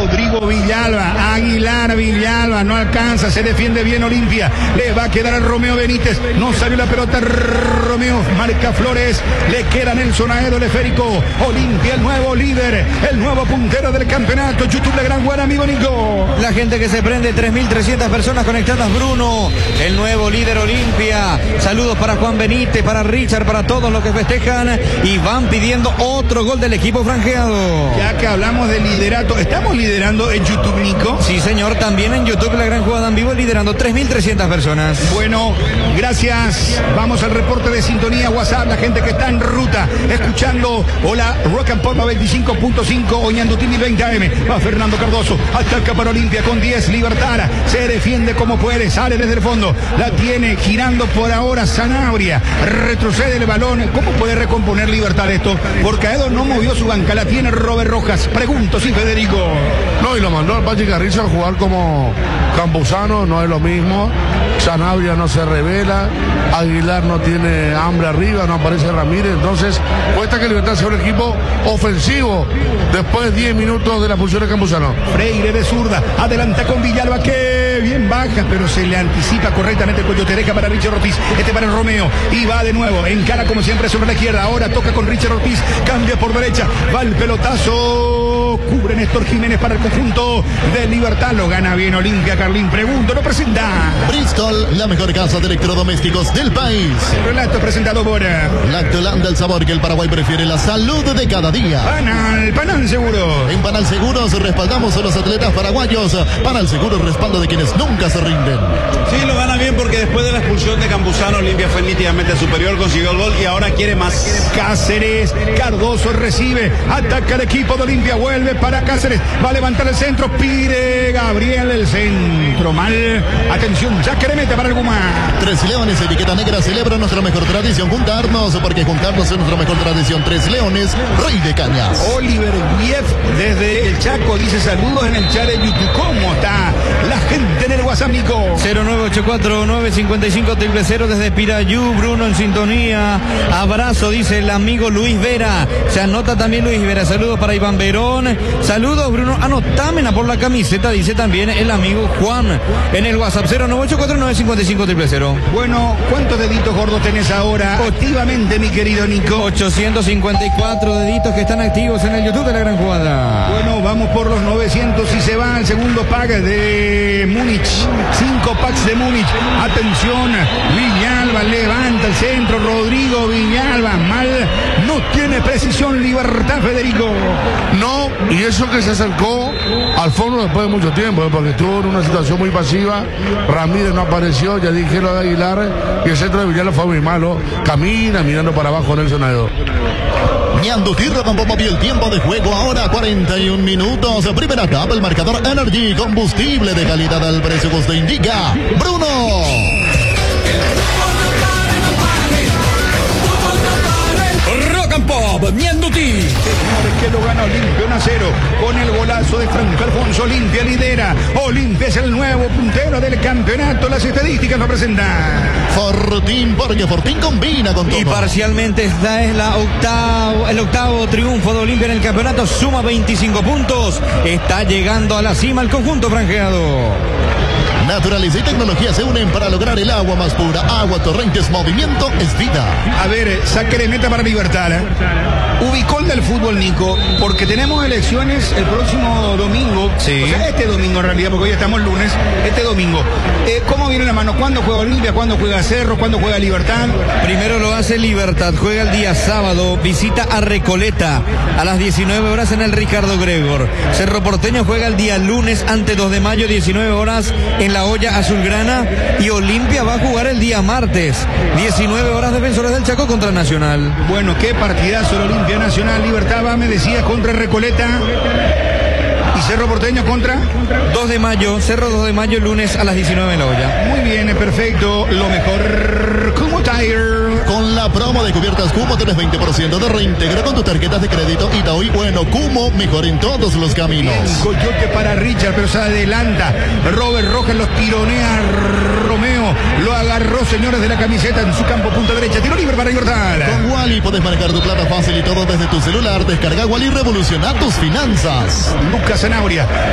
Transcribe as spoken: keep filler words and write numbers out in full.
Rodrigo Villalba, Aguilar Villalba, no alcanza, se defiende bien Olimpia, le va a quedar a Romeo Benítez, no salió la pelota, Romeo marca Flores, le queda Nelson Aedo, el esférico, Olimpia, el nuevo líder, el nuevo puntero del campeonato. YouTube, la gran buena, amigo Nico. La gente que se prende, tres mil trescientas personas conectadas, Bruno, el nuevo líder Olimpia. Saludos para Juan Benítez, para Richard, para todos los que festejan y van pidiendo otro gol del equipo franjeado. Ya que hablamos de liderato, ¿estamos liderando en YouTube, Nico? Sí, señor, también en YouTube, la gran jugada en vivo, liderando tres mil trescientas personas. Bueno, gracias. Vamos al reporte de sintonía WhatsApp, la gente que está en ruta, escuchando, hola, Rock and Pop veinticinco punto cinco, Oñandutini veinte A M, va Fernando Cardoso, ataca para Olimpia con diez, Libertad, se defiende como puede, sale desde el fondo, la tiene girando por ahora Sanabria, retrocede el balón, ¿cómo puede recomponer Libertad esto? Porque Aedo no movió su banca, la tiene Robert Rojas, pregunto, sí, Federico. No, y lo mandó al Pachi Carrizo a jugar como Campuzano, no es lo mismo, Sanabria no se revela, Aguilar no tiene hambre arriba, no aparece Ramírez, entonces cuesta que Libertad sea un equipo ofensivo después de diez minutos de la función de Campuzano. Freire de zurda, adelanta con Villalba, que bien baja, pero se le anticipa correctamente el cuello, te deja para Richard Ortiz, este para el Romeo, y va de nuevo, encara como siempre sobre la izquierda, ahora toca con Richard Ortiz, cambia por derecha, va el pelotazo, cubre Néstor Jiménez para el conjunto de Libertad, lo gana bien Olimpia, Carlín, pregunto, lo presenta Bristol, la mejor casa de electrodomésticos del país. El relato presentado por Lactolanda, el sabor que el Paraguay prefiere, la salud de cada día. Panal, Panal Seguro. En Panal Seguros respaldamos a los atletas paraguayos. Panal Seguros, respaldo de quienes nunca se rinden. Sí, lo gana bien porque después de la expulsión de Campuzano, Olimpia fue nítidamente superior, consiguió el gol y ahora quiere más. Cáceres, Cardoso recibe, ataca el equipo de Olimpia, vuelve para Cáceres, va a levantar el centro, pide Gabriel el centro, mal, atención, ya que le mete para el Guma. Tres Leones, etiqueta negra, celebra nuestra mejor tradición, juntarnos, porque juntarnos es nuestra mejor tradición. Tres Leones, Rey de Cañas. Oliver Guiev desde el Chaco dice saludos en el chat de YouTube. ¿Cómo está la gente en el WhatsApp, Nico? cero nueve ocho cuatro nueve cinco cinco cero cero desde Pirayú, Bruno en sintonía. Abrazo, dice el amigo Luis Vera. Se anota también Luis Vera. Saludos para Iván Verón. Saludos, Bruno. Anotámena por la camiseta, dice también el amigo Juan en el WhatsApp cero nueve ocho cuatro nueve cinco cinco cero cero. Bueno, ¿cuántos deditos gordos tenés ahora activamente, mi querido Nico? ochocientos cincuenta y cuatro deditos que están activos en el YouTube de la gran jugada. Bueno, vamos por los novecientos y se va al segundo pack de Múnich. Cinco packs de Múnich. Atención, Villalba levanta el centro, Rodrigo Villalba, mal, no tiene precisión, Libertad, Federico. No, y eso que se acercó al fondo después de mucho tiempo, porque estuvo en una situación muy pasiva, Ramírez no apareció, ya dijeron de Aguilar, y el centro de Villalba fue muy malo, camina mirando para abajo Nelson Aedo. Ñandutirra con Popo, el tiempo de juego ahora cuarenta y un minutos. Primera etapa, el marcador Energy, combustible de calidad al precio que usted indica. Bruno. Rock and Pop, Ñandutí. Que lo gana Olimpia uno a cero con el golazo de Franco Alfonso. Olimpia lidera. Olimpia es el nuevo puntero del campeonato. Las estadísticas lo presentan Fortín, porque Fortín combina con todo. Y parcialmente esta es la octavo, el octavo triunfo de Olimpia en el campeonato. Suma veinticinco puntos. Está llegando a la cima el conjunto franjeado. Naturaleza y tecnología se unen para lograr el agua más pura. Agua Torrentes, movimiento es vida. A ver, saque de meta para Libertad, ¿eh? Ubicó el del fútbol, Nico, porque tenemos elecciones el próximo domingo. Sí. O sea, este domingo en realidad, porque hoy estamos lunes. Este domingo. Eh, ¿Cómo viene la mano? ¿Cuándo juega Olimpia? ¿Cuándo juega Cerro? ¿Cuándo juega Libertad? Primero lo hace Libertad, juega el día sábado, visita a Recoleta a las diecinueve horas en el Ricardo Gregor. Cerro Porteño juega el día lunes ante dos de mayo, diecinueve horas en la olla azulgrana, y Olimpia va a jugar el día martes, diecinueve horas, Defensores del Chaco contra Nacional. Bueno, qué partidazo el Olimpia Nacional. Libertad va, me decía, contra Recoleta. ¿Y Cerro Porteño contra? dos de mayo, Cerro dos de mayo, lunes a las diecinueve en la olla. Muy bien, perfecto. Lo mejor, Kumo Tire. Con la promo de cubiertas Kumo tienes veinte por ciento de reintegro con tus tarjetas de crédito Itaú. Bueno, Kumo, mejor en todos los caminos. Bien, Coyote para Richard, pero se adelanta. Robert Rojas los tironea. Romeo lo agarró, señores, de la camiseta en su campo, punta derecha. Tiro libre para Libertad. Con Wally puedes manejar tu plata fácil y todo desde tu celular. Descarga Wally y revoluciona tus finanzas. Lucas Zanabria